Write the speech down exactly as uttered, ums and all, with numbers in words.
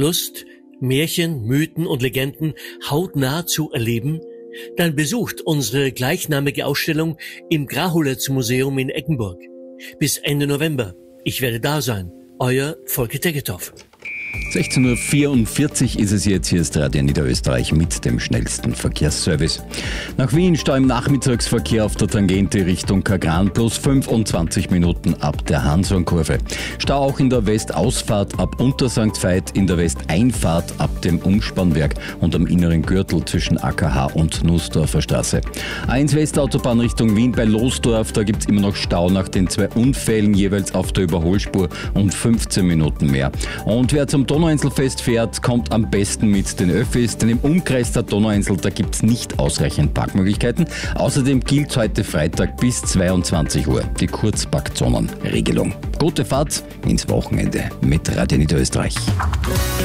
Lust, Märchen, Mythen und Legenden hautnah zu erleben? Dann besucht unsere gleichnamige Ausstellung im Grahuletz-Museum in Eggenburg. Bis Ende November. Ich werde da sein. Euer Volker Tegethoff. sechzehn Uhr vierundvierzig ist es jetzt. Hier ist Radio Niederösterreich mit dem schnellsten Verkehrsservice. Nach Wien Stau im Nachmittagsverkehr auf der Tangente Richtung Kagran plus fünfundzwanzig Minuten ab der Hanshornkurve. Stau auch in der Westausfahrt ab Untersankt Veit, in der Westeinfahrt ab dem Umspannwerk und am inneren Gürtel zwischen A K H und Nussdorfer Straße. A eins Westautobahn Richtung Wien bei Losdorf, da gibt es immer noch Stau nach den zwei Unfällen jeweils auf der Überholspur und fünfzehn Minuten mehr. Und wer zum Donauinselfest fährt, kommt am besten mit den Öffis, denn im Umkreis der Donauinsel, da gibt es nicht ausreichend Parkmöglichkeiten. Außerdem gilt heute Freitag bis zweiundzwanzig Uhr die Kurzparkzonenregelung. Gute Fahrt ins Wochenende mit Radio Niederösterreich.